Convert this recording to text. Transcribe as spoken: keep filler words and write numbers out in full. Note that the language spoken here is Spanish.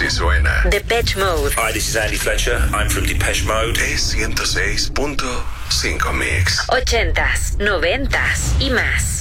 Así suena. Depeche Mode. Hi, this is Andy Fletcher. I'm from Depeche Mode. E ciento seis punto cinco Mix. Ochentas, noventas y más.